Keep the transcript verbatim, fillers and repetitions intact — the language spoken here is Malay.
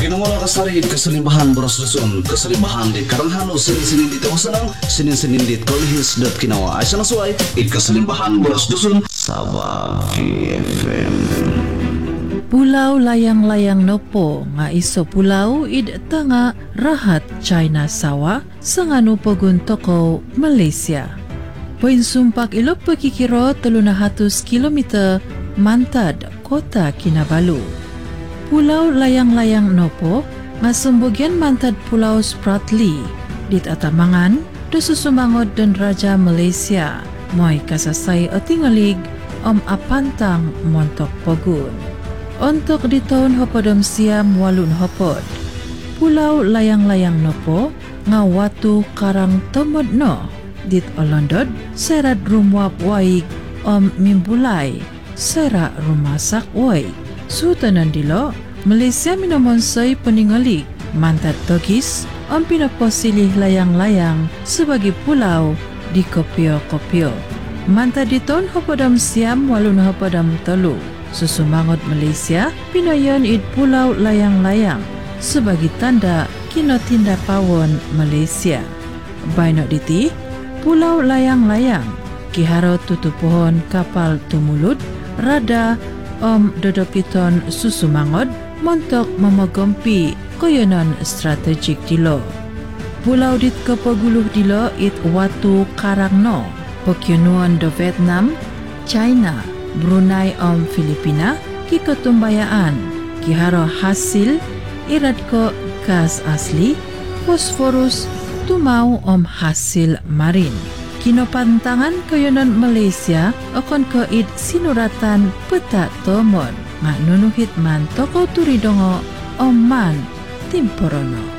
Kinawala ka sa rin kasalimbahan boros Luzon, kasalimbahan di karanghano sinin-sinin dito ko sanang sinin-sinin dit kolihis dot kinawa ay sa nasuay it kasalimbahan boros Luzon Sabah F M. Pulau layang-layang nopo nga iso pulau id tanga rahat China sawa sanganu pogun toko Malaysia. Poin sumpak ilok pekikiro telunahatus kilometer mantad kota Kinabalu. Pulau layang-layang nopo nga sembogian mantad Pulau Spratly dit atamangan do susumangod dan Raja Malaysia moy kasasay o tingalig om apantang montok pogun. Untuk di tahun hopodom siam walun hopod, Pulau layang-layang nopo nga watu karang tomod no dit olondod serat rumwap waig om mimbulay serat rumasak waig. Sutanan dilo, Malaysia minomonsay peningalig mantad togis om pinaposilih layang-layang sebagai pulau di kopio-kopio. Mantad di tahun hopodom siam walun hopodom telu. Susumangot Malaysia pinayon id pulau layang-layang sebagai tanda kinotinda pawon Malaysia. Baino diti, pulau layang-layang kiharo tutupohon kapal tumulut rada om dodopiton susumangod montok memogompi koyonon strategik dilo. Pulau dit kepaguluh dilo it watu karangno pokyonuan do Vietnam, China, Brunei om Filipina ki ketumbayaan kiharo hasil irat ko gas asli fosforus tumau om hasil marin. Kinopantangan koyonon Malaysia okon ko id sinuratan peta tomon nga nunuhit man toko turidongo om man timporono.